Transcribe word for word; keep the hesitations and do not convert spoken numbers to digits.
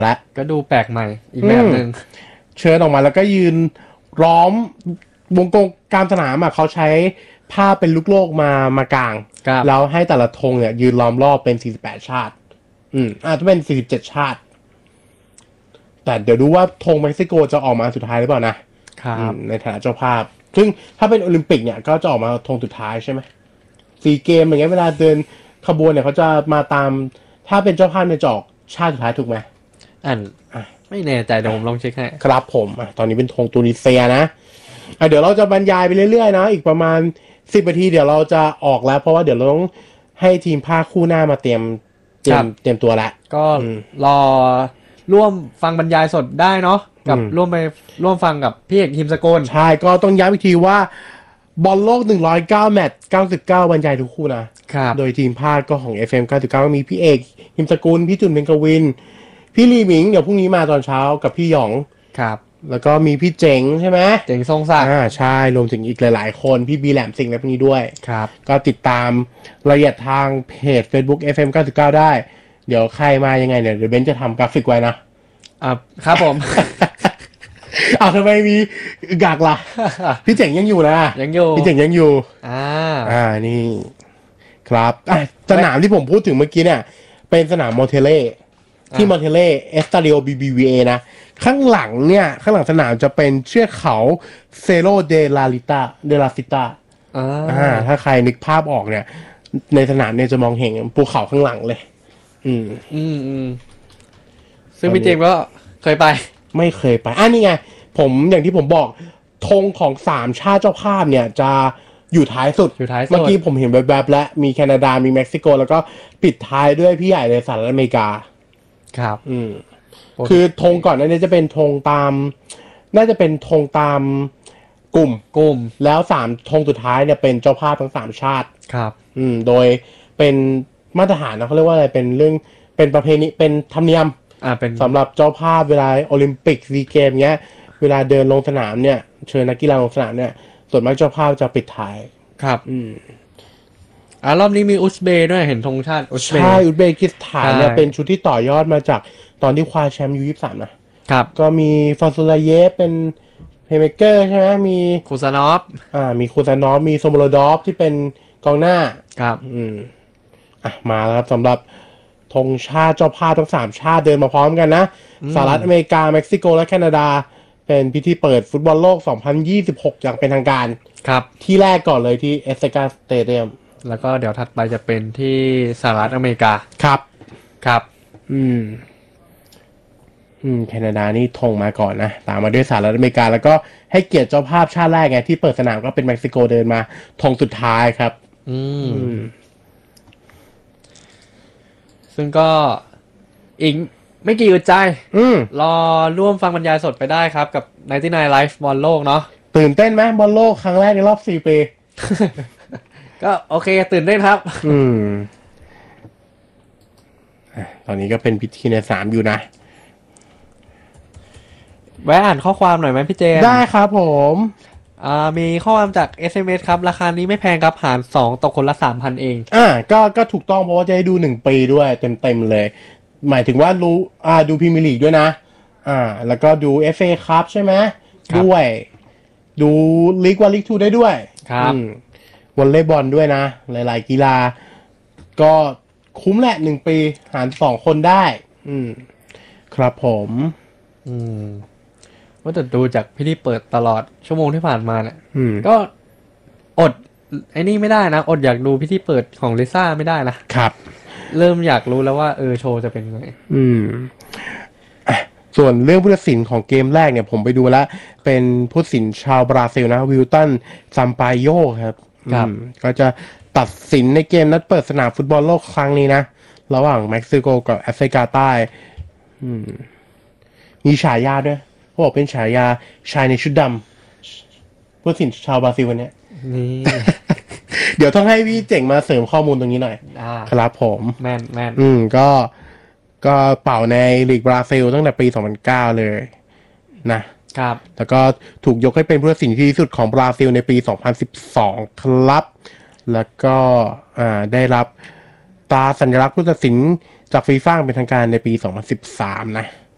และก็ดูแปลกใหม่อีกแบบนึงเชิญออกมาแล้วก็ยืนล้อมวงกลมกลางสนามอ่ะเขาใช้ผ้าเป็นลูกโลกมามากางแล้วให้แต่ละธงเนี่ยยืนล้อมรอบเป็นสี่สิบแปดชาติอืมอาจจะเป็นสี่สิบเจ็ดชาติแต่เดี๋ยวดูว่าธงเม็กซิโกจะออกมาสุดท้ายหรือเปล่านะครับในฐานะเจ้าภาพซึ่งถ้าเป็นโอลิมปิกเนี่ยก็จะออกมาธงสุดท้ายใช่ไหมซีเกมอย่างเงี้ยเวลาเดินขบวนเนี่ยเขาจะมาตามถ้าเป็นเจ้าภาพในจอกชาติสุดท้ายถูกไหมอันไม่แน่ใจเดี๋ยวผมลองเช็คให้ครับผมอ่ะตอนนี้เป็นธงตูนิเซียนะอ่ะเดี๋ยวเราจะบรรยายไปเรื่อยๆนะอีกประมาณสิบนาทีเดี๋ยวเราจะออกแล้วเพราะว่าเดี๋ยวเราต้องให้ทีมภาคคู่หน้ามาเตรียมเตรียมเตรียมตัวแล้วก็รอร่วมฟังบรรยายสดได้เนาะกับร่วมไปร่วมฟังกับพี่เอกฮิมสกลใช่ก็ต้องย้ำอีกทีว่าบอลโลกหนึ่งร้อยเก้าแมตช์เก้าสิบเก้าบรรยายทุกคู่นะครับโดยทีมภาคก็ของ เอฟ เอ็ม เก้าสิบเก้ามีพี่เอกฮิมสกุลพี่จุนเบงกวินพี่ลีหมิงเดี๋ยวพรุ่งนี้มาตอนเช้ากับพี่หยองครับแล้วก็มีพี่เจ๋งใช่ไหมเจ๋งทรงศักดิ์อ่าใช่รวมถึงอีกหลายๆคนพี่บีแหลมสิงห์อะไรพวกนี้ด้วยครับก็ติดตามรายละเอียดทางเพจ Facebook เอฟ เอ็ม เก้าสิบเก้าได้เดี๋ยวใครมายังไงเนี่ยเดี๋ยวเบนจะทำกราฟิกไว้นะอ่าครับผมอ้าวทำไมมีกากล่ะ พี่เจ๋งยังอยู่นะยังอยู่พี่เจ๋งยังอยู่อ่าอ่านี่ครับอ่ะสนามที่ผมพูดถึงเมื่อกี้เนี่ยเป็นสนามมอเทเล่ที่มอเทเล่เอสตาดิโอ บี บี วี เอ นะข้างหลังเนี่ยข้างหลังสนามจะเป็นเชือกเขาเซโรเดลาลิตาเดลาซิตาอ่าถ้าใครนึกภาพออกเนี่ยในสนามเนี่ยจะมองเห็นภูเขาข้างหลังเลยอืมอืมอืมซึ่งพี่เจมส์ก็เคยไปไม่เคยไปอ่ะนี่ไงผมอย่างที่ผมบอกธงของสามชาติเจ้าภาพเนี่ยจะอยู่ท้ายสุดอยู่ท้ายสุดเมื่อกี้ผมเห็นแวบๆและมีแคนาดามีเม็กซิโกแล้วก็ปิดท้ายด้วยพี่ใหญ่เลยสหรัฐอเมริกาครับอืมคือธงก่อนหน้านี้จะเป็นธงตามน่าจะเป็นธงตามกลุ่มกลุ่มแล้วสามธงสุดท้ายเนี่ยเป็นเจ้าภาพทั้งสามชาติครับอืมโดยเป็นมาตรฐานนะเขาเรียกว่าอะไรเป็นเรื่องเป็นประเพณีเป็นธรรมเนียมอ่าเป็นสำหรับเจ้าภาพเวลาโอลิมปิกซีเกมเงี้ยเวลาเดินลงสนามเนี่ยเชิญนักกีฬาลงสนามเนี่ยส่วนมากเจ้าภาพจะปิดท้ายครับอืมอ่ารอบนี้มีอุซเบย์ด้วยเห็นธงชาติอุซเบย์ใช่อุซเบกิสถานเนี่ยเป็นชุดที่ต่อยอดมาจากตอนที่คว้าแชมป์ยูยี่สิบสามนะครับก็มีฟาซูลาเยฟเป็นเพลย์เมคเกอร์ใช่ไหมมีคูซานอฟอ่ามีคูซานอฟมีโซโมโลดอฟที่เป็นกองหน้าครับอืมอ่ะมาแล้วครับสำหรับธงชาติเจ้าภาพทั้งสามชาติเดินมาพร้อมกันนะสหรัฐอเมริกาเม็กซิโกและแคนาดาเป็นพิธีเปิดฟุตบอลโลกสองพันยี่สิบหกอย่างเป็นทางการครับที่แรกก่อนเลยที่เอสเซกาสเตเดียมแล้วก็เดี๋ยวถัดไปจะเป็นที่สหรัฐอเมริกาครับครับอืมอืมแคนาดานี่ธงมาก่อนนะตามมาด้วยสหรัฐอเมริกาแล้วก็ให้เกียรติเจ้าภาพชาติแรกไงที่เปิดสนามก็เป็นเม็กซิโกเดินมาธงสุดท้ายครับอืมซึ่งก็อีกไม่กี่อึดใจรอร่วมฟังบรรยายสดไปได้ครับกับไนน์ตี้ไนน์ Live บอลโลกเนาะตื่นเต้นไหมบอลโลกครั้งแรกในรอบสี่ปีก็โอเคตื่นเต้นครับอืมตอนนี้ก็เป็นพิธีในสามอยู่นะแวะอ่านข้อความหน่อยไหมพี่เจนได้ครับผมอ่ามีข้อความจาก เอส เอ็ม เอส ครับราคานี้ไม่แพงครับหารสองตกคนละ สามพัน เองอ่าก็ก็ถูกต้องเพราะว่าจะได้ดูหนึ่งปีด้วยเต็มๆเลยหมายถึงว่ารู้อ่าดูพรีเมียร์ลีกด้วยนะอ่าแล้วก็ดู เอฟ เอ Cup ใช่ไหมด้วยดูลีกวันลีกทูได้ด้วยครับวอลเลย์บอลด้วยนะหลายๆกีฬาก็คุ้มแหละหนึ่งปีหารสองคนได้อืมครับผมอืมว่าแต่ดูจากพิธีเปิดตลอดชั่วโมงที่ผ่านมาเนี่ยก็อดไอ้นี่ไม่ได้นะอดอยากดูพิธีเปิดของลิซ่าไม่ได้นะครับเริ่มอยากรู้แล้วว่าเออโชว์จะเป็นไงอืมส่วนเรื่องผู้ตัดสินของเกมแรกเนี่ยผมไปดูแล้วเป็นผู้ตัดสินชาวบราซิลนะวิลตันซัมปายโยครับครับก็จะตัดสินในเกมนัดเปิดสนามฟุตบอลโลกครั้งนี้นะระหว่างเม็กซิโกกับแอฟริกาใต้อืมมีฉายาด้วยเขาบอกเป็นฉายาชายในชุดดำผู้ตัดสินชาวบราซิลวันนี้นี่เดี๋ยวต้องให้พี่เจ๋งมาเสริมข้อมูลตรงนี้หน่อยครับผมแม่นแม่นอืมก็ก็เป่าในลีกบราซิลตั้งแต่ปีสองพันเก้าเลยนะครับแล้วก็ถูกยกให้เป็นผู้ตัดสินที่ดีที่สุดของบราซิลในปีสองพันสิบสองครับแล้วก็อ่าได้รับตราสัญลักษณ์ผู้ตัดสินจากฟีฟ่าเป็นทางการในปีสองพันสิบสามนะ